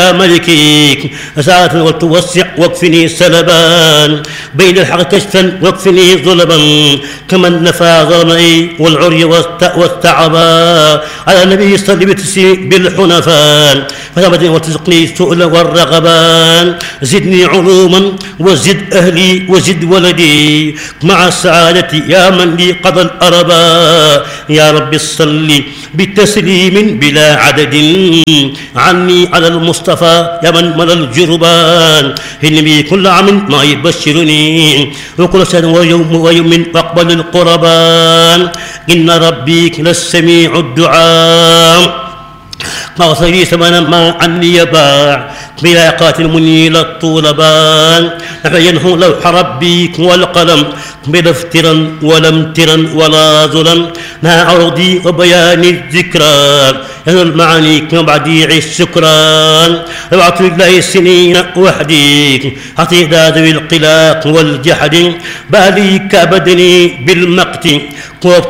ملكي ساعة وتوسع واكفني سلبا بين الحق كشفا واكفني ظلما كمن نفى ظلمي والعري والتعبا على النبي صلى بتسي بالحنفاء فثبتني وتزقني السؤل والرغبان زدني علوما وزد أهلي وزد ولدي مع السعادة يا من لي قضى الأربا يا رب صل بتسليم بلا عدد عني على المصطفى يا من ملى الجربان إني كل عام ما يبشرني وكل سنة ويوم واقبل القربان إن ربي للسميع الدعاء مغفري ثمنا ما عني يباع بلاقات المنيل الطولبان نحينه لوح ربي والقلم بلا ولم ترا ولا ظلم مع عرضي وبيان الذكرى ينال المعاني وبعديع السكران ابعث الله السنين وحدي حتى ذوي القلاق والجحد بالي كبدني بالمقت